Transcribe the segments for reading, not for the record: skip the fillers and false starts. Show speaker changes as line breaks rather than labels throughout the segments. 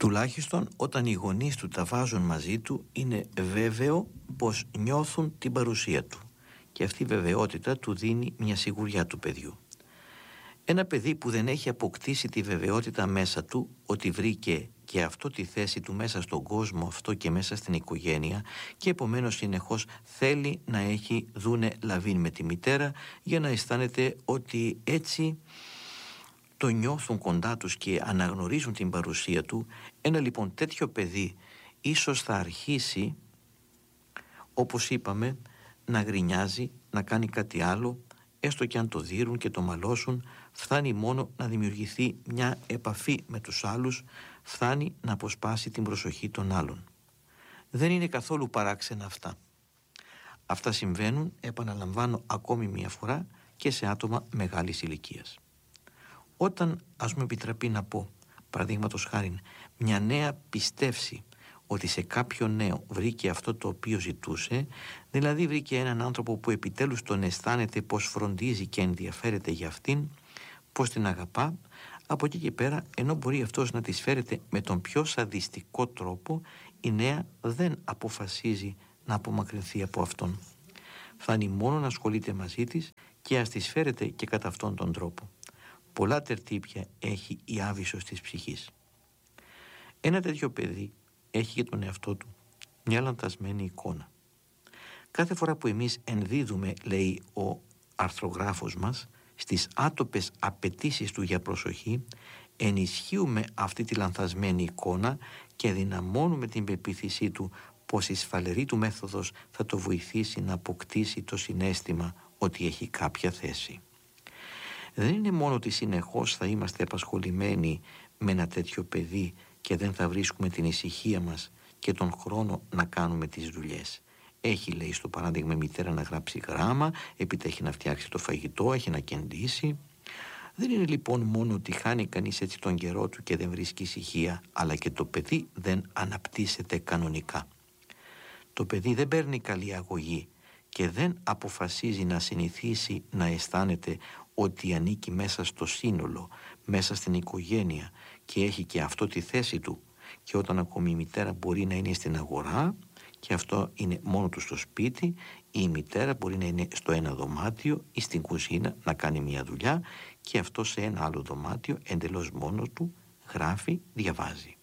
Τουλάχιστον όταν οι γονείς του τα βάζουν μαζί του, είναι βέβαιο πως νιώθουν την παρουσία του και αυτή η βεβαιότητα του δίνει μια σιγουριά του παιδιού. Ένα παιδί που δεν έχει αποκτήσει τη βεβαιότητα μέσα του ότι βρήκε και αυτό τη θέση του μέσα στον κόσμο αυτό και μέσα στην οικογένεια και επομένως συνεχώς θέλει να έχει δούνε λαβήν με τη μητέρα για να αισθάνεται ότι έτσι το νιώθουν κοντά τους και αναγνωρίζουν την παρουσία του. Ένα λοιπόν τέτοιο παιδί ίσως θα αρχίσει, όπως είπαμε, να γρινιάζει, να κάνει κάτι άλλο, έστω και αν το δείρουν και το μαλώσουν. Φτάνει μόνο να δημιουργηθεί μια επαφή με τους άλλους, φτάνει να αποσπάσει την προσοχή των άλλων. Δεν είναι καθόλου παράξενα αυτά. Αυτά συμβαίνουν, επαναλαμβάνω ακόμη μια φορά, και σε άτομα μεγάλης ηλικίας. Όταν, ας μου επιτραπεί να πω, παραδείγματος χάριν, μια νέα πιστεύσει ότι σε κάποιο νέο βρήκε αυτό το οποίο ζητούσε, δηλαδή βρήκε έναν άνθρωπο που επιτέλους τον αισθάνεται πως φροντίζει και ενδιαφέρεται για αυτήν, πως την αγαπά, από εκεί και πέρα, ενώ μπορεί αυτός να της φέρεται με τον πιο σαδιστικό τρόπο, η νέα δεν αποφασίζει να απομακρυνθεί από αυτόν. Φτάνει μόνο να ασχολείται μαζί της και ας της φέρεται και κατά αυτόν τον τρόπο. Πολλά τερτύπια έχει η άβυσσος της ψυχής. Ένα τέτοιο παιδί έχει για τον εαυτό του μια λανθασμένη εικόνα. Κάθε φορά που εμείς ενδίδουμε, λέει ο αρθρογράφος μας, στις άτοπες απαιτήσεις του για προσοχή, ενισχύουμε αυτή τη λανθασμένη εικόνα και δυναμώνουμε την πεποίθησή του πως η σφαλερή του μέθοδος θα το βοηθήσει να αποκτήσει το συναίσθημα ότι έχει κάποια θέση. Δεν είναι μόνο ότι συνεχώς θα είμαστε απασχολημένοι με ένα τέτοιο παιδί και δεν θα βρίσκουμε την ησυχία μας και τον χρόνο να κάνουμε τις δουλειές. Έχει, λέει, στο παράδειγμα, η μητέρα να γράψει γράμμα, έπειτα έχει να φτιάξει το φαγητό, έχει να κεντήσει. Δεν είναι λοιπόν μόνο ότι χάνει κανείς έτσι τον καιρό του και δεν βρίσκει ησυχία, αλλά και το παιδί δεν αναπτύσσεται κανονικά. Το παιδί δεν παίρνει καλή αγωγή και δεν αποφασίζει να συνηθίσει να αισθάνεται ότι ανήκει μέσα στο σύνολο, μέσα στην οικογένεια και έχει και αυτό τη θέση του. Και όταν ακόμη η μητέρα μπορεί να είναι στην αγορά και αυτό είναι μόνο του στο σπίτι, η μητέρα μπορεί να είναι στο ένα δωμάτιο ή στην κουζίνα να κάνει μια δουλειά και αυτό σε ένα άλλο δωμάτιο εντελώς μόνος του γράφει, διαβάζει.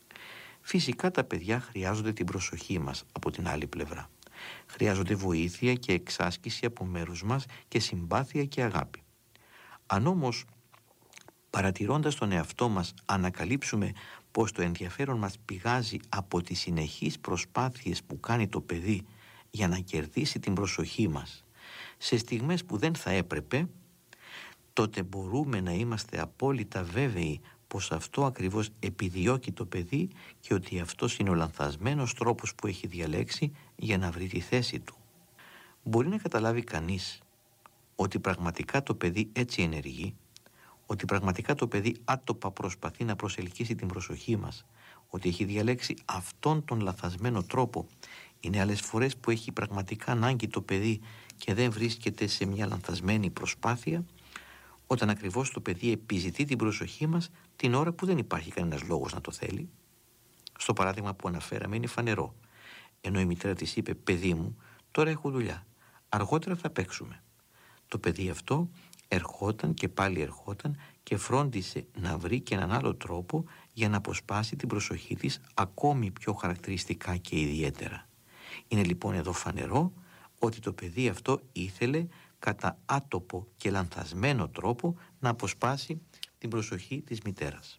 Φυσικά τα παιδιά χρειάζονται την προσοχή μας από την άλλη πλευρά. Χρειάζονται βοήθεια και εξάσκηση από μέρους μας και συμπάθεια και αγάπη. Αν όμως παρατηρώντας τον εαυτό μας ανακαλύψουμε πως το ενδιαφέρον μας πηγάζει από τις συνεχείς προσπάθειες που κάνει το παιδί για να κερδίσει την προσοχή μας σε στιγμές που δεν θα έπρεπε, τότε μπορούμε να είμαστε απόλυτα βέβαιοι πως αυτό ακριβώς επιδιώκει το παιδί και ότι αυτός είναι ο λανθασμένος τρόπος που έχει διαλέξει για να βρει τη θέση του. Μπορεί να καταλάβει κανείς ότι πραγματικά το παιδί έτσι ενεργεί, ότι πραγματικά το παιδί άτοπα προσπαθεί να προσελκύσει την προσοχή μας, ότι έχει διαλέξει αυτόν τον λαθασμένο τρόπο. Είναι άλλες φορές που έχει πραγματικά ανάγκη το παιδί και δεν βρίσκεται σε μια λανθασμένη προσπάθεια, όταν ακριβώς το παιδί επιζητεί την προσοχή μας την ώρα που δεν υπάρχει κανένας λόγος να το θέλει. Στο παράδειγμα που αναφέραμε είναι φανερό. Ενώ η μητέρα της είπε «Παιδί μου, τώρα έχω δουλειά, αργότερα θα παίξουμε». Το παιδί αυτό ερχόταν και πάλι ερχόταν και φρόντισε να βρει και έναν άλλο τρόπο για να αποσπάσει την προσοχή της ακόμη πιο χαρακτηριστικά και ιδιαίτερα. Είναι λοιπόν εδώ φανερό ότι το παιδί αυτό ήθελε κατά άτοπο και λανθασμένο τρόπο να αποσπάσει την προσοχή της μητέρας.